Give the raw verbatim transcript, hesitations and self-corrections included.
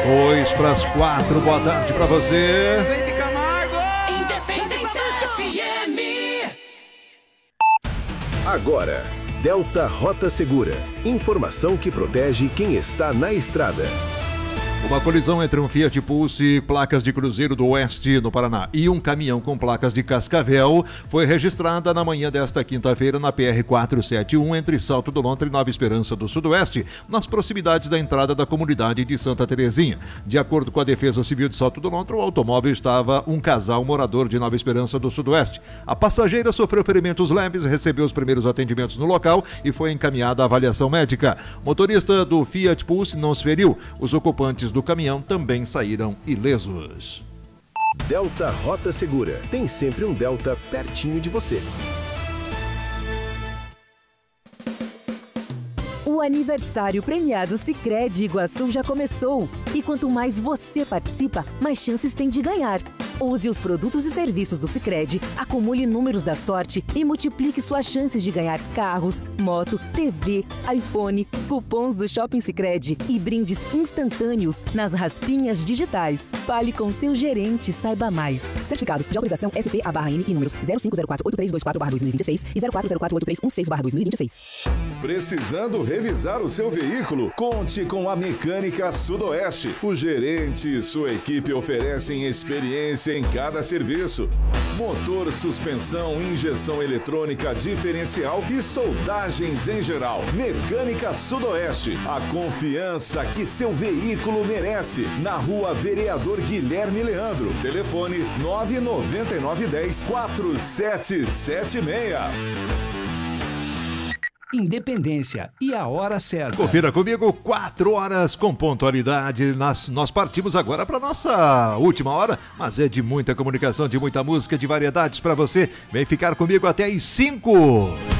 Dois para as quatro, boa tarde para você. Independência F M. Agora, Delta Rota Segura. Informação que protege quem está na estrada. Uma colisão entre um Fiat Pulse, placas de Cruzeiro do Oeste, no Paraná, e um caminhão com placas de Cascavel foi registrada na manhã desta quinta-feira na P R quatrocentos e setenta e um, entre Salto do Lontra e Nova Esperança do Sudoeste, nas proximidades da entrada da comunidade de Santa Terezinha. De acordo com a Defesa Civil de Salto do Lontra, o automóvel estava um casal morador de Nova Esperança do Sudoeste. A passageira sofreu ferimentos leves, recebeu os primeiros atendimentos no local e foi encaminhada à avaliação médica. O motorista do Fiat Pulse não se feriu. Os ocupantes do caminhão também saíram ilesos. Delta Rota Segura. Tem sempre um Delta pertinho de você. O aniversário premiado Sicredi Iguaçu já começou. E quanto mais você participa, mais chances tem de ganhar. Use os produtos e serviços do Sicredi, acumule números da sorte e multiplique suas chances de ganhar carros, moto, T V, iPhone, cupons do Shopping Sicredi e brindes instantâneos nas raspinhas digitais. Fale com seu gerente e saiba mais. Certificados de autorização S P A barra N e números zero cinco zero quatro oito três dois quatro barra dois mil e vinte e seis e zero quatro zero quatro oito três um seis barra dois mil e vinte e seis. Precisando revisar o seu veículo? Conte com a Mecânica Sudoeste. O gerente e sua equipe oferecem experiência em cada serviço. Motor, suspensão, injeção eletrônica diferencial e soldagens em geral. Mecânica Sudoeste. A confiança que seu veículo merece. Na Rua Vereador Guilherme Leandro. Telefone nove nove nove um zero quatro sete sete seis. Independência e a hora certa. Confira comigo, quatro horas com pontualidade. Nós, nós partimos agora para nossa última hora, mas é de muita comunicação, de muita música, de variedades para você. Vem ficar comigo até às cinco.